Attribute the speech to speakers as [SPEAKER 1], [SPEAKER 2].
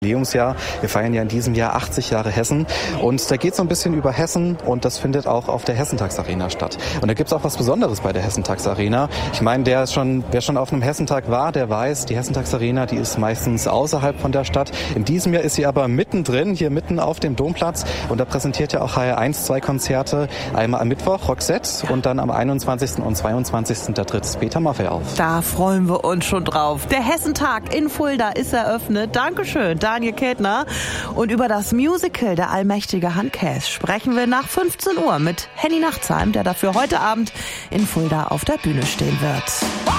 [SPEAKER 1] Jubiläumsjahr. Wir feiern ja in diesem Jahr 80 Jahre Hessen und da geht es so ein bisschen über Hessen und das findet auch auf der Hessentagsarena statt. Und da gibt es auch was Besonderes bei der Hessentagsarena. Ich meine, wer schon auf einem Hessentag war, der weiß, die Hessentagsarena, die ist meistens außerhalb von der Stadt. In diesem Jahr ist sie aber mittendrin, hier mitten auf dem Domplatz und da präsentiert ja auch HR1 2 Konzerte. Einmal am Mittwoch Roxette und dann am 21. und 22. da tritt Peter Maffay auf.
[SPEAKER 2] Da freuen wir uns schon drauf. Der Hessentag in Fulda ist eröffnet. Dankeschön, Daniel Kätner. Und über das Musical Der allmächtige Handkäs sprechen wir nach 15 Uhr mit Henny Nachtsheim, der dafür heute Abend in Fulda auf der Bühne stehen wird.